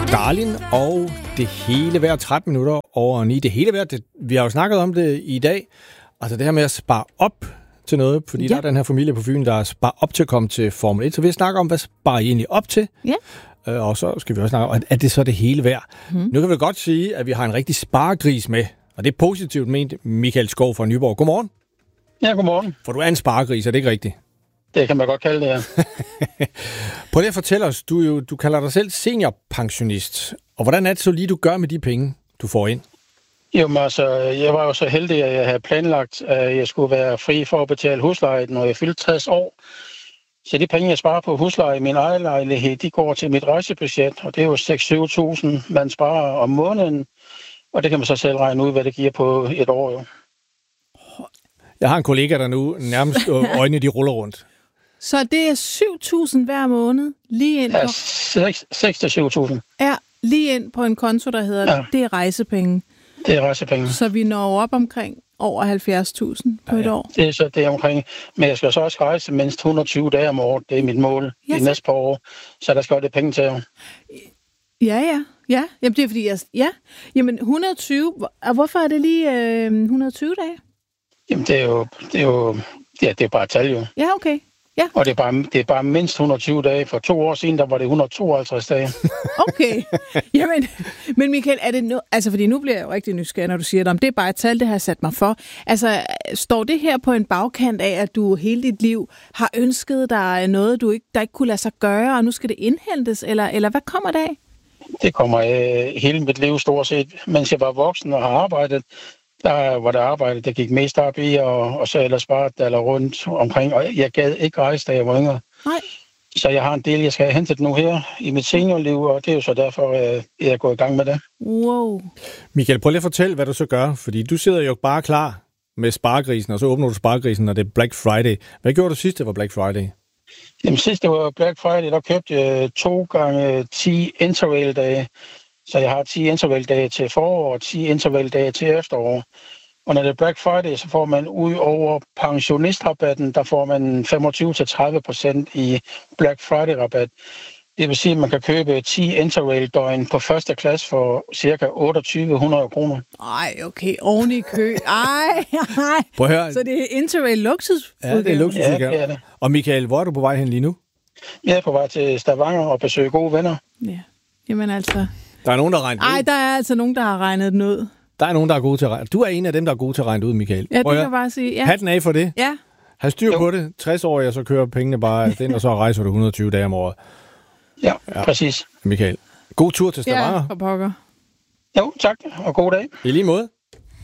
Darlin og det hele værd 13 minutter over 9. Det hele værd, vi har jo snakket om det i dag. Altså det her med at spare op til noget, fordi der er den her familie på Fyn, der sparer op til at komme til Formel 1. Så vi snakker om, hvad sparer I egentlig op til? Ja. Og så skal vi også snakke om, at det så det hele værd. Nu kan vi godt sige, at vi har en rigtig sparegris med. Og det er positivt ment, Michael Skov fra Nyborg. Godmorgen. Ja, godmorgen. For du er en sparegris, er det ikke rigtigt? Det kan man godt kalde det, ja. Prøv lige at fortælle os, du kalder dig selv seniorpensionist. Og hvordan er det så lige, du gør med de penge, du får ind? Jo, altså, jeg var jo så heldig, at jeg havde planlagt, at jeg skulle være fri for at betale husleje, når jeg fyldte 60 år. Så de penge, jeg sparer på husleje i min egen lejlighed, de går til mit rejsebudget, og det er jo 6-7.000, man sparer om måneden. Og det kan man så selv regne ud, hvad det giver på et år, jo. Jeg har en kollega, der nu nærmest øjnene, de ruller rundt. Så det er 7.000 hver måned, lige ind på... Ja, 6-7.000. Ja, lige ind på en konto, der hedder, det er rejsepenge. Det er rejsepenge. Så vi når op omkring over 70.000 på et år. Det er omkring, men jeg skal så også rejse mindst 120 dage om året. Det er mit mål i næste par år. Så der skal jo det penge til. Ja. Jamen, det er fordi, Jamen, 120... Og hvorfor er det lige 120 dage? Jamen, det er bare et tal, jo. Ja, okay. Ja. Og det er bare mindst 120 dage. For 2 år siden, der var det 152 dage. Okay. Jamen, men Michael, er det nu... Altså, fordi nu bliver jeg jo rigtig nysgerrig, når du siger det. Om det er bare et tal, det har jeg sat mig for. Altså, står det her på en bagkant af, at du hele dit liv har ønsket dig noget, der ikke kunne lade sig gøre, og nu skal det indhentes? Eller hvad kommer det af? Det kommer af hele mit liv stort set. Mens jeg var voksen og har arbejdet, der var det arbejde, der gik mest op i, og så ellers bare daller rundt omkring. Og jeg gad ikke rejse, da jeg var yngre. Nej. Så jeg har en del, jeg skal have hentet nu her i mit seniorliv, og det er jo så derfor, jeg er gået i gang med det. Wow. Michael, prøv lige at fortælle, hvad du så gør. Fordi du sidder jo bare klar med sparegrisen, og så åbner du sparegrisen, når det er Black Friday. Hvad gjorde du sidst, det var Black Friday? Jamen sidst, det var Black Friday, der købte jeg 2 gange 10 interrail-dage. Så jeg har 10 interval-dage til forår og 10 interval-dage til efterår. Og når det er Black Friday, så får man ud over pensionistrabatten, der får man 25-30% i Black Friday-rabat. Det vil sige, at man kan købe 10 interrail-døgn på første klasse for ca. 2.800 kroner. Ej, okay. Oven i kø. Ej. Prøv at høre. Så det er interrail luksus? Ja, det er luksus. Ja, det er det. Og Michael, hvor er du på vej hen lige nu? Jeg er på vej til Stavanger og besøge gode venner. Ja, jamen altså... Der er nogen, der har regnet ud. Ej, der er altså nogen, der har regnet den ud. Der er nogen, der er gode til at regne. Du er en af dem, der er gode til at regne ud, Michael. Ja, det kan jeg bare sige. Ja. Hatten af for det. Ja. Har styr på det. 60 år, og så kører pengene bare ind, og så rejser du 120 dage om året. Ja, præcis. Michael, god tur til Stavanger. Ja, for pokker. Jo, tak, og god dag. I lige måde.